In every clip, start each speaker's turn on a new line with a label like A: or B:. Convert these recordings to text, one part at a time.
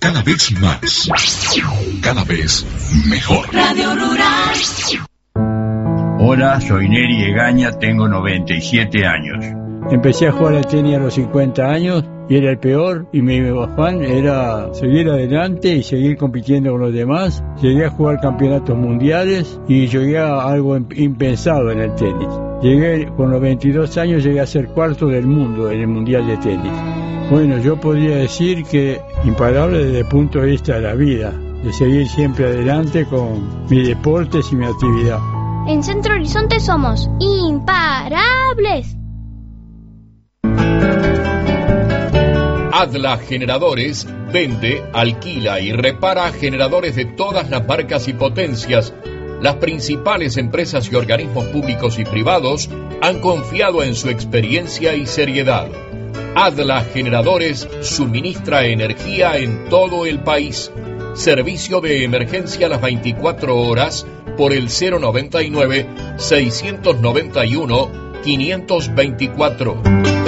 A: cada vez más, cada vez mejor.
B: Radio Rural.
C: Hola, soy Neri Egaña, tengo 97 años.
D: Empecé a jugar al tenis a los 50 años y era el peor, y mi afán era seguir adelante y seguir compitiendo con los demás. Llegué a jugar campeonatos mundiales y llegué a algo impensado en el tenis. Con los 22 años llegué a ser cuarto del mundo en el mundial de tenis. Bueno, yo podría decir que imparable desde el punto de vista de la vida, de seguir siempre adelante con mis deportes y mi actividad.
E: En Centro Horizonte somos imparables.
F: Adla Generadores vende, alquila y repara generadores de todas las marcas y potencias. Las principales empresas y organismos públicos y privados han confiado en su experiencia y seriedad. Adla Generadores suministra energía en todo el país. Servicio de emergencia a las 24 horas por el 099-691-524.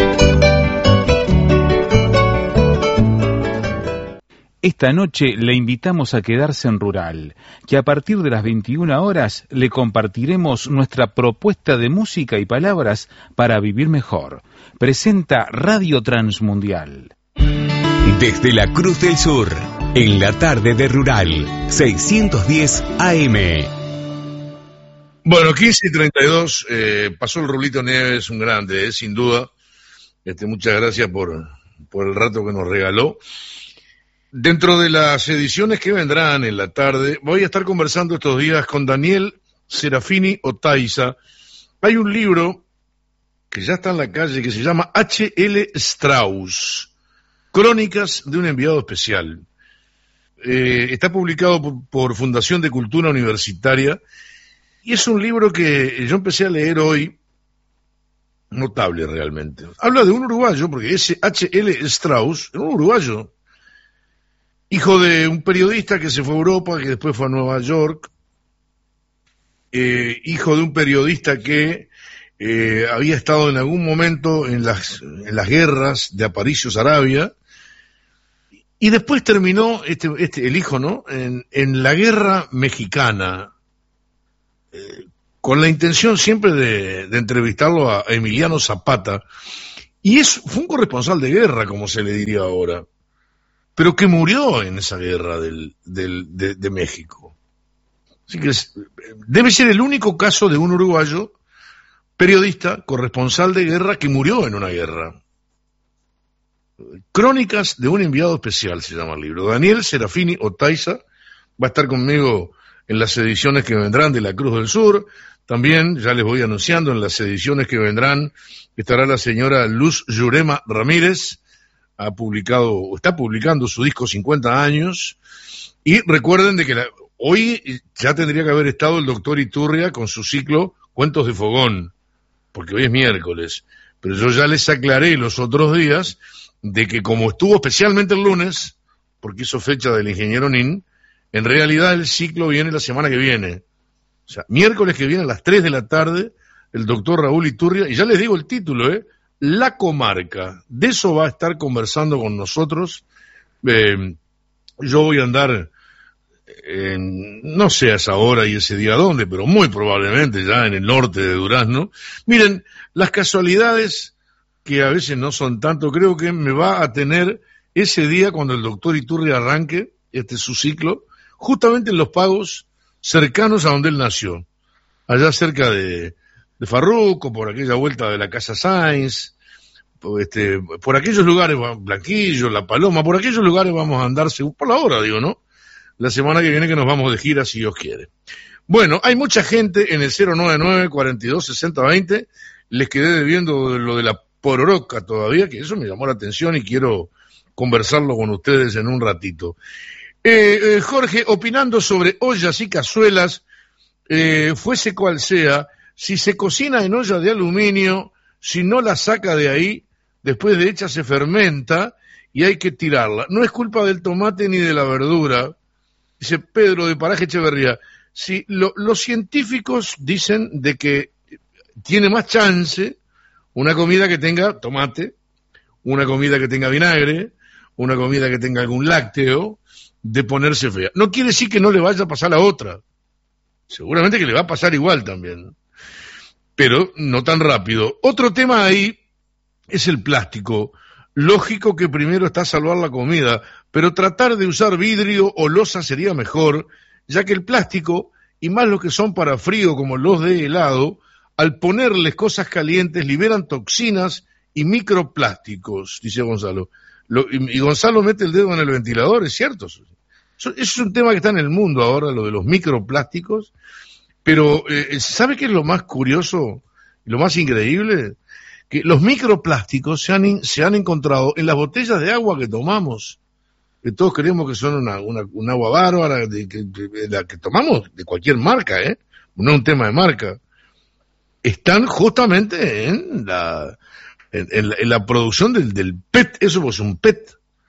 G: Esta noche le invitamos a quedarse en Rural, que a partir de las 21 horas le compartiremos nuestra propuesta de música y palabras para vivir mejor. Presenta Radio Transmundial.
H: Desde la Cruz del Sur, en la tarde de Rural, 610 AM.
I: Bueno, 15:32, pasó el Rulito Nieves, un grande, sin duda. Muchas gracias por el rato que nos regaló. Dentro de las ediciones que vendrán en la tarde, voy a estar conversando estos días con Daniel Serafini Otaiza. Hay un libro que ya está en la calle que se llama H.L. Strauss, Crónicas de un enviado especial. Está publicado por Fundación de Cultura Universitaria y es un libro que yo empecé a leer hoy, notable realmente. Habla de un uruguayo, porque ese H.L. Strauss era un uruguayo, hijo de un periodista que se fue a Europa, que después fue a Nueva York, hijo de un periodista que había estado en algún momento en las guerras de Aparicio Saravia, y después terminó, el hijo, ¿no?, en la guerra mexicana, con la intención siempre de entrevistarlo a Emiliano Zapata, y fue un corresponsal de guerra, como se le diría ahora, pero que murió en esa guerra de México. Así que debe ser el único caso de un uruguayo periodista, corresponsal de guerra, que murió en una guerra. Crónicas de un enviado especial se llama el libro. Daniel Serafini Otaiza va a estar conmigo en las ediciones que vendrán de La Cruz del Sur. También, ya les voy anunciando, en las ediciones que vendrán estará la señora Luz Yurema Ramírez. Está publicando su disco 50 años, y recuerden de que hoy ya tendría que haber estado el doctor Iturria con su ciclo Cuentos de Fogón, porque hoy es miércoles, pero yo ya les aclaré los otros días de que como estuvo especialmente el lunes, porque hizo fecha del ingeniero Nin, en realidad el ciclo viene la semana que viene, o sea, miércoles que viene a las 3 de la tarde, el doctor Raúl Iturria, y ya les digo el título, La Comarca, de eso va a estar conversando con nosotros. Yo voy a andar, no sé a esa hora y ese día dónde, pero muy probablemente ya en el norte de Durazno. Miren, las casualidades, que a veces no son tanto, creo que me va a tener ese día cuando el doctor Iturria arranque su ciclo, justamente en los pagos cercanos a donde él nació, allá cerca de Farruco, por aquella vuelta de la Casa Sáenz, por aquellos lugares, Blanquillo, La Paloma, por aquellos lugares vamos a andar, por la hora, digo, ¿no? La semana que viene que nos vamos de gira, si Dios quiere. Bueno, hay mucha gente en el 099-4260-20, les quedé debiendo lo de la pororoca todavía, que eso me llamó la atención y quiero conversarlo con ustedes en un ratito. Jorge, opinando sobre ollas y cazuelas, fuese cual sea, si se cocina en olla de aluminio, si no la saca de ahí, después de hecha se fermenta y hay que tirarla. No es culpa del tomate ni de la verdura, dice Pedro de Paraje Echeverría. Si los científicos dicen de que tiene más chance una comida que tenga tomate, una comida que tenga vinagre, una comida que tenga algún lácteo, de ponerse fea. No quiere decir que no le vaya a pasar a otra. Seguramente que le va a pasar igual también, pero no tan rápido. Otro tema ahí es el plástico. Lógico que primero está salvar la comida, pero tratar de usar vidrio o loza sería mejor, ya que el plástico, y más los que son para frío como los de helado, al ponerles cosas calientes liberan toxinas y microplásticos, dice Gonzalo. Y Gonzalo mete el dedo en el ventilador, es cierto. Eso es un tema que está en el mundo ahora, lo de los microplásticos, pero ¿sabe qué es lo más curioso y lo más increíble? Que los microplásticos se han encontrado en las botellas de agua que tomamos, que todos creemos que son un agua bárbara, la que tomamos de cualquier marca, no es un tema de marca. Están justamente en la producción del PET, eso es un PET.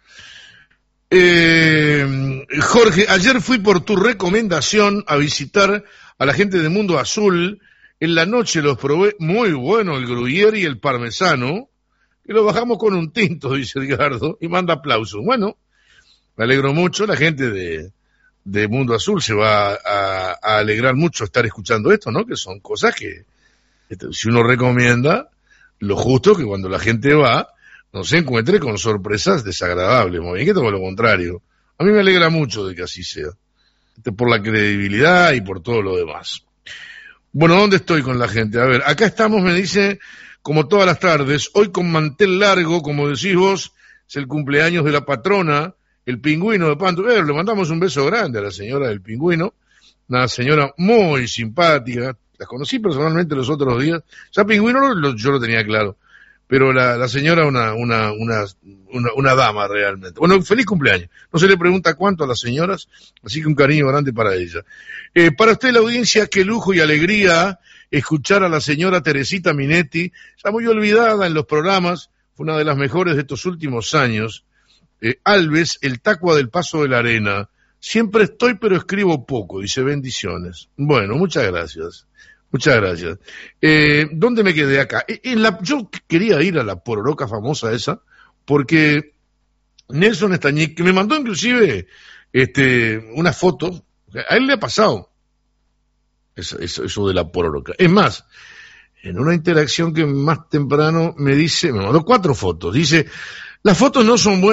I: Jorge, ayer fui por tu recomendación a visitar a la gente de Mundo Azul. En la noche los probé, muy bueno el gruyère y el parmesano, y lo bajamos con un tinto, dice Edgardo, y manda aplausos. Bueno, me alegro mucho, la gente de Mundo Azul se va a alegrar mucho estar escuchando esto, ¿no? Que son cosas que, si uno recomienda, lo justo es que cuando la gente va, no se encuentre con sorpresas desagradables, muy bien, que todo lo contrario. A mí me alegra mucho de que así sea, por la credibilidad y por todo lo demás. Bueno, ¿dónde estoy con la gente? A ver, acá estamos, me dice, como todas las tardes, hoy con mantel largo, como decís vos, es el cumpleaños de la patrona, el Pingüino de Panto. Le mandamos un beso grande a la señora del Pingüino, una señora muy simpática, la conocí personalmente los otros días. Ya Pingüino yo lo tenía claro, pero la señora una dama realmente. Bueno, feliz cumpleaños. No se le pregunta cuánto a las señoras, así que un cariño grande para ella. Para usted, la audiencia, qué lujo y alegría escuchar a la señora Teresita Minetti, ya muy olvidada en los programas, fue una de las mejores de estos últimos años. Alves, el Tacua del Paso de la Arena. Siempre estoy, pero escribo poco, dice, bendiciones. Bueno, muchas gracias. Muchas gracias. ¿Dónde me quedé acá? Yo quería ir a la pororoca famosa esa, porque Nelson Estañic, que me mandó inclusive una foto, a él le ha pasado eso de la pororoca. Es más, en una interacción que más temprano me mandó 4 fotos, dice, las fotos no son buenas.